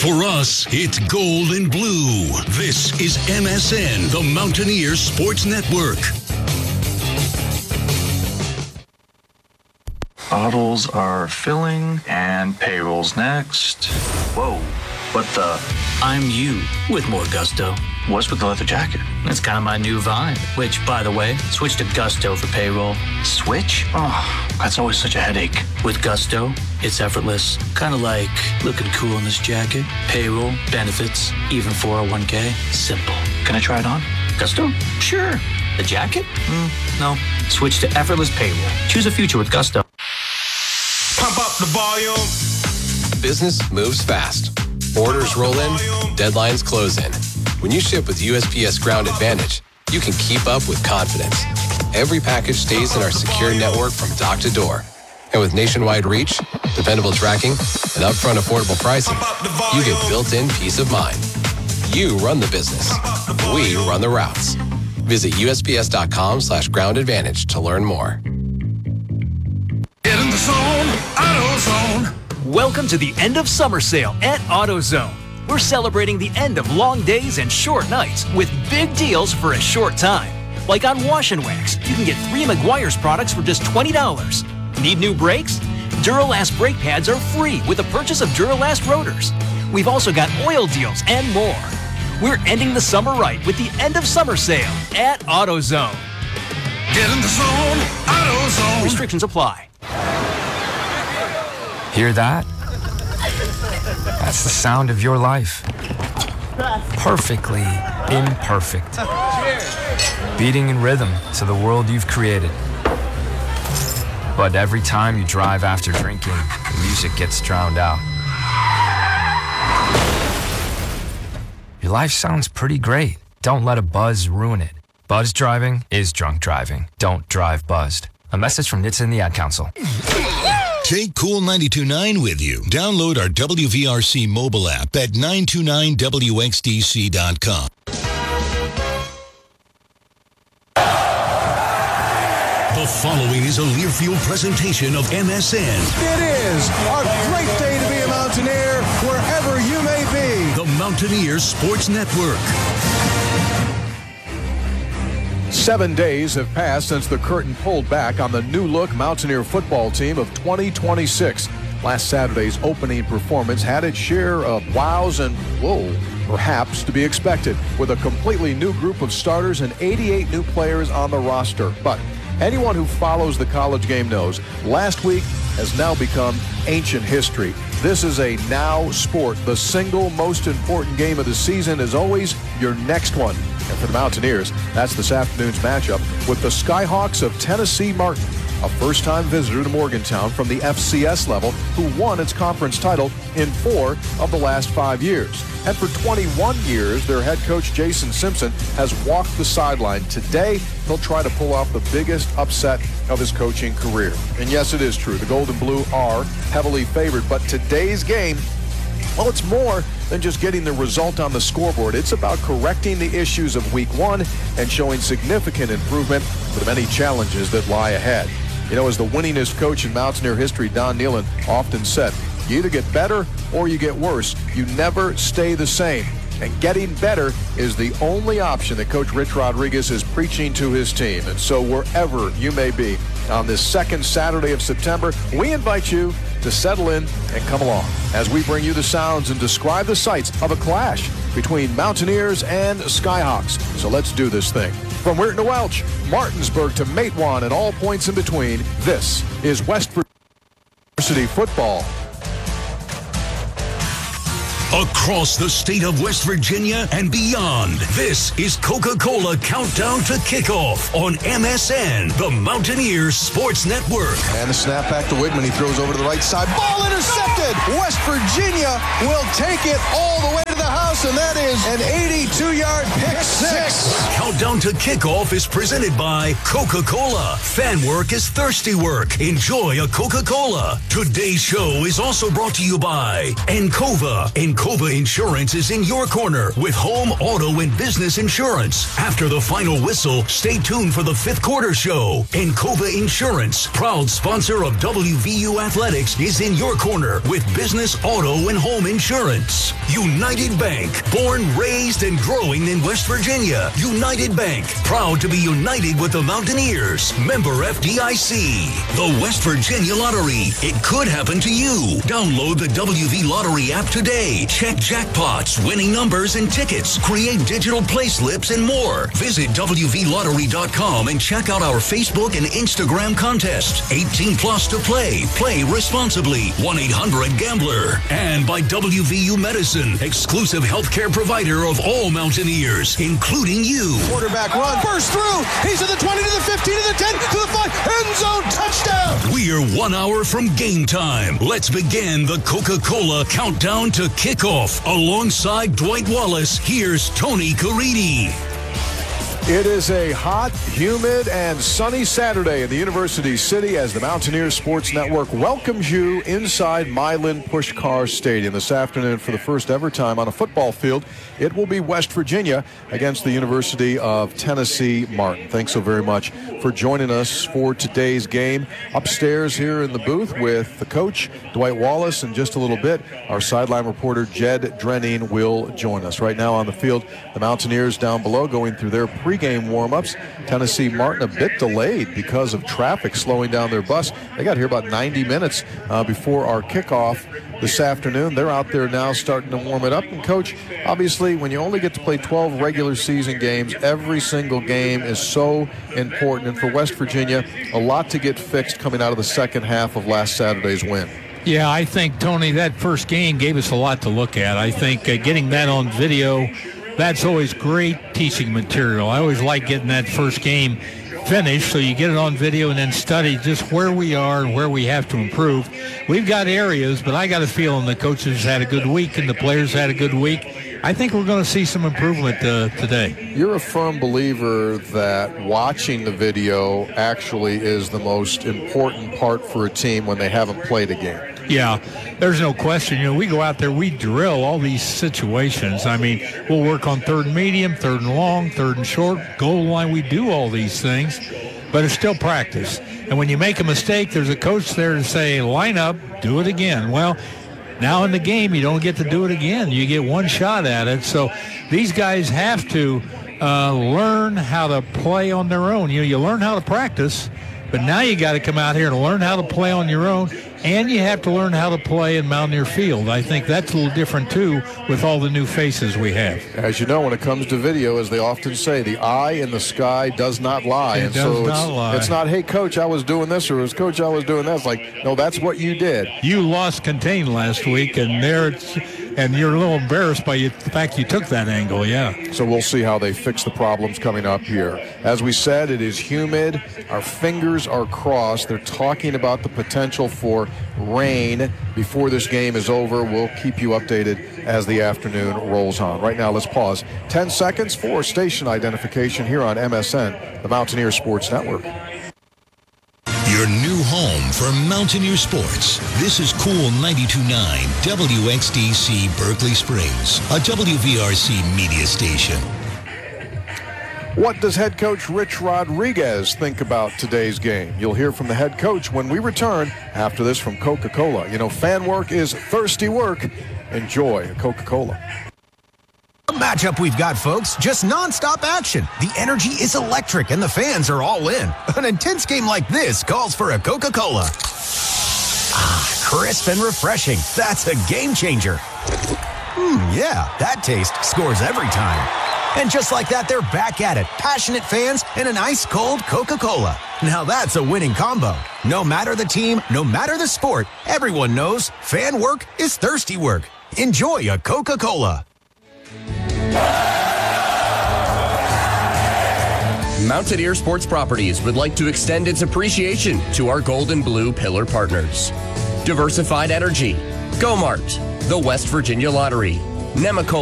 For us, it's gold and blue. This is MSN, the Mountaineers Sports Network. Bottles are filling and payroll's next. Whoa, what the? I'm you with more gusto. What's with the leather jacket? It's kind of my new vibe, which, by the way, switch to Gusto for payroll. Switch? Oh, that's always such a headache. With Gusto, it's effortless. Kind of like looking cool in this jacket. Payroll, benefits, even 401k. Simple. Can I try it on? Gusto? Sure. The jacket? No. Switch to effortless payroll. Choose a future with Gusto. Pump up the volume. Business moves fast. Orders roll in, deadlines close in. When you ship with USPS Ground Advantage, you can keep up with confidence. Every package stays in our secure network from dock to door. And with nationwide reach, dependable tracking, and upfront affordable pricing, you get built-in peace of mind. You run the business. We run the routes. Visit USPS.com/Ground Advantage to learn more. Get in the zone, AutoZone. Welcome to the end of summer sale at AutoZone. We're celebrating the end of long days and short nights with big deals for a short time. Like on Wash and Wax, you can get 3 Meguiar's products for just $20. Need new brakes? Duralast brake pads are free with the purchase of Duralast rotors. We've also got oil deals and more. We're ending the summer right with the end of summer sale at AutoZone. Get in the zone, AutoZone. Restrictions apply. Hear that? That's the sound of your life. Perfectly imperfect. Beating in rhythm to the world you've created. But every time you drive after drinking, the music gets drowned out. Your life sounds pretty great. Don't let a buzz ruin it. Buzz driving is drunk driving. Don't drive buzzed. A message from NHTSA and the Ad Council. Take Cool 92.9 with you. Download our WVRC mobile app at 929WXDC.com. The following is a Learfield presentation of MSN. It is a great day to be a Mountaineer wherever you may be. The Mountaineers Sports Network. 7 days have passed since the curtain pulled back on the new-look Mountaineer football team of 2026. Last Saturday's opening performance had its share of wows and, whoa, perhaps to be expected, with a completely new group of starters and 88 new players on the roster. But anyone who follows the college game knows last week has now become ancient history. This is a now sport. The single most important game of the season is always your next one. And for the Mountaineers, that's this afternoon's matchup with the Skyhawks of Tennessee Martin, a first-time visitor to Morgantown from the FCS level who won its conference title in 4 of the last 5 years. And for 21 years, their head coach, Jason Simpson, has walked the sideline. Today, he'll try to pull off the biggest upset of his coaching career. And yes, it is true. The Gold and Blue are heavily favored. But today's game, well, it's more than just getting the result on the scoreboard. It's about correcting the issues of Week 1 and showing significant improvement for the many challenges that lie ahead. You know, as the winningest coach in Mountaineer history, Don Nehlen, often said, you either get better or you get worse. You never stay the same. And getting better is the only option that Coach Rich Rodriguez is preaching to his team. And so wherever you may be on this second Saturday of September, we invite you to settle in and come along as we bring you the sounds and describe the sights of a clash between Mountaineers and Skyhawks. So let's do this thing. From Weirton to Welch, Martinsburg to Matewan, and all points in between, this is West Virginia University football. Across the state of West Virginia and beyond, this is Coca-Cola Countdown to Kickoff on MSN, the Mountaineers Sports Network. And the snap back to Wigman. He throws over to the right side. Ball intercepted. West Virginia will take it all the way to the house. house, and that is an 82-yard pick six. Countdown to Kickoff is presented by Coca-Cola. Fan work is thirsty work. Enjoy a Coca-Cola. Today's show is also brought to you by Encova. Encova Insurance is in your corner with home, auto, and business insurance. After the final whistle, stay tuned for the fifth quarter show. Encova Insurance, proud sponsor of WVU Athletics, is in your corner with business, auto, and home insurance. United Bank, born, raised, and growing in West Virginia. United Bank, proud to be united with the Mountaineers. Member FDIC. The West Virginia Lottery. It could happen to you. Download the WV Lottery app today. Check jackpots, winning numbers, and tickets. Create digital play slips and more. Visit WVLottery.com and check out our Facebook and Instagram contest. 18 plus to play. Play responsibly. 1-800-GAMBLER. And by WVU Medicine, exclusive healthcare provider of all Mountaineers, including you. Quarterback run, burst through. He's at the 20, to the 15, to the 10, to the 5, end zone, touchdown. We're 1 hour from game time. Let's begin the Coca-Cola Countdown to Kickoff. Alongside Dwight Wallace, here's Tony Caridi. It is a hot, humid, and sunny Saturday in the University City as the Mountaineers Sports Network welcomes you inside Milan Puskar Stadium this afternoon for the first ever time on a football field. It will be West Virginia against the University of Tennessee Martin. Thanks so very much for joining us for today's game. Upstairs here in the booth with the coach, Dwight Wallace, in just a little bit. Our sideline reporter, Jed Drenning, will join us. Right now on the field, the Mountaineers down below going through their pregame warm-ups. Tennessee Martin a bit delayed because of traffic slowing down their bus. They got here about 90 minutes before our kickoff this afternoon. They're out there now starting to warm it up. And, Coach, obviously, when you only get to play 12 regular season games, every single game is so important. And for West Virginia, a lot to get fixed coming out of the second half of last Saturday's win. Yeah, I think, Tony, that first game gave us a lot to look at. I think getting that on video, that's always great teaching material. I always like getting that first game finished so you get it on video and then study just where we are and where we have to improve. We've got areas, but I got a feeling the coaches had a good week and the players had a good week. I think we're going to see some improvement today. You're a firm believer that watching the video actually is the most important part for a team when they haven't played a game. Yeah, there's no question. You know, we go out there, we drill all these situations. I mean, we'll work on third and medium, third and long, third and short, goal line. We do all these things, but it's still practice. And when you make a mistake, there's a coach there to say, line up, do it again. Well, now in the game, you don't get to do it again. You get one shot at it. So these guys have to learn how to play on their own. You know, you learn how to practice, but now you got to come out here and learn how to play on your own, and you have to learn how to play in Mountaineer Field. I think that's a little different, too, with all the new faces we have. As you know, when it comes to video, as they often say, the eye in the sky does not lie. It does not lie. It's not, hey, Coach, I was doing this, or Coach, I was doing that. It's like, no, that's what you did. You lost contain last week, and and you're a little embarrassed by the fact you took that angle, yeah. So we'll see how they fix the problems coming up here. As we said, it is humid. Our fingers are crossed. They're talking about the potential for rain before this game is over. We'll keep you updated as the afternoon rolls on. Right now, let's pause 10 seconds for station identification here on MSN, the Mountaineer Sports Network. Your new home for Mountaineer sports. This is Cool 92.9 WXDC Berkeley Springs, a WVRC media station. What does head coach Rich Rodriguez think about today's game? You'll hear from the head coach when we return after this from Coca-Cola. You know, fan work is thirsty work. Enjoy a Coca-Cola. The matchup we've got, folks, just nonstop action. The energy is electric and the fans are all in. An intense game like this calls for a Coca-Cola. Ah, crisp and refreshing. That's a game changer. Yeah, that taste scores every time. And just like that, they're back at it. Passionate fans and an ice-cold Coca-Cola. Now that's a winning combo. No matter the team, no matter the sport, everyone knows fan work is thirsty work. Enjoy a Coca-Cola. Mountaineer Sports Properties would like to extend its appreciation to our Gold and Blue Pillar partners. Diversified Energy, Go-Mart, the West Virginia Lottery, Nemacolin